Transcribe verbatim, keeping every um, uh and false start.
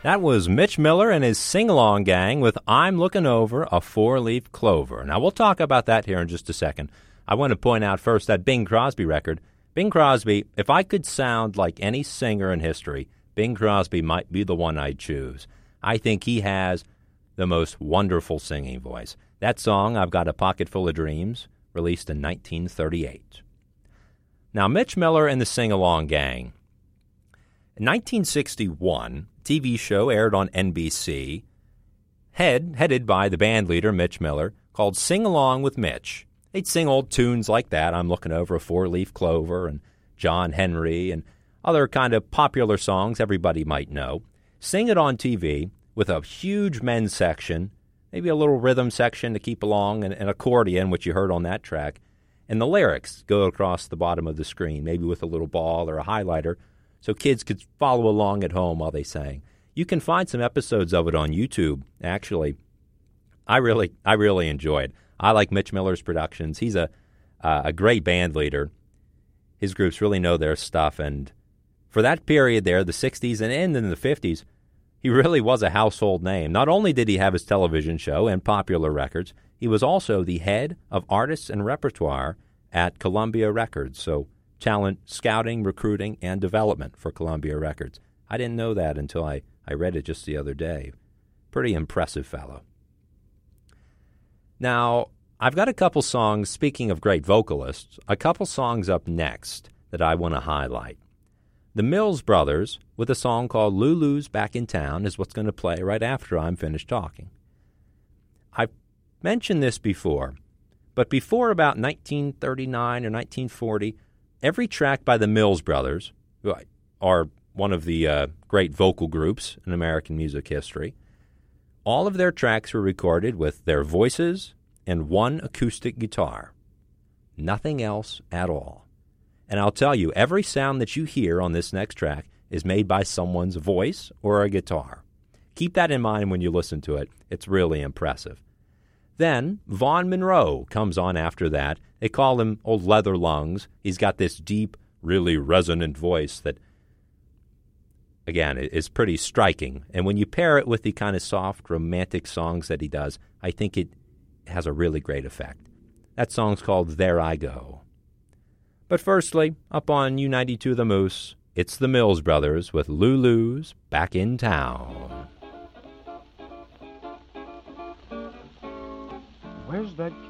That was Mitch Miller and his sing-along gang with I'm Looking Over a Four-Leaf Clover. Now, we'll talk about that here in just a second. I want to point out first that Bing Crosby record. Bing Crosby, if I could sound like any singer in history, Bing Crosby might be the one I'd choose. I think he has the most wonderful singing voice. That song, I've Got a Pocket Full of Dreams, released in nineteen thirty-eight. Now, Mitch Miller and the Sing-Along Gang. In nineteen sixty-one, a T V show aired on N B C, head, headed by the band leader, Mitch Miller, called Sing Along with Mitch. They'd sing old tunes like that, I'm Looking Over a Four-Leaf Clover, and John Henry, and other kind of popular songs everybody might know. Sing it on T V with a huge men's section, maybe a little rhythm section to keep along, and an accordion, which you heard on that track. And the lyrics go across the bottom of the screen, maybe with a little ball or a highlighter, so kids could follow along at home while they sang. You can find some episodes of it on YouTube, actually. I really I really enjoyed. I like Mitch Miller's productions. He's a uh, a great band leader. His groups really know their stuff, and for that period there, the sixties and in the fifties, he really was a household name. Not only did he have his television show and popular records, he was also the head of artists and repertoire at Columbia Records, so talent scouting, recruiting, and development for Columbia Records. I didn't know that until I, I read it just the other day. Pretty impressive fellow. Now, I've got a couple songs, speaking of great vocalists, a couple songs up next that I want to highlight. The Mills Brothers, with a song called Lulu's Back in Town, is what's going to play right after I'm finished talking. I've mentioned this before, but before about nineteen thirty-nine or nineteen forty, every track by the Mills Brothers, who are one of the uh, great vocal groups in American music history, all of their tracks were recorded with their voices and one acoustic guitar. Nothing else at all. And I'll tell you, every sound that you hear on this next track is made by someone's voice or a guitar. Keep that in mind when you listen to it. It's really impressive. Then Vaughn Monroe comes on after that. They call him Old Leather Lungs. He's got this deep, really resonant voice that, again, is pretty striking. And when you pair it with the kind of soft, romantic songs that he does, I think it has a really great effect. That song's called There I Go. But firstly, up on U ninety-two The Moose, it's the Mills Brothers with Lulu's Back in Town. Where's that